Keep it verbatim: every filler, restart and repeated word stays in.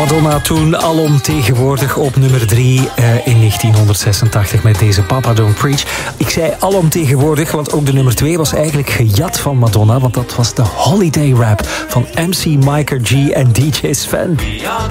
Madonna toen alomtegenwoordig op nummer drie uh, in negentienhonderdzesentachtig met deze Papa Don't Preach. Ik zei alomtegenwoordig, want ook de nummer twee was eigenlijk gejat van Madonna, want dat was de Holiday Rap van M C Micah G en D J Sven.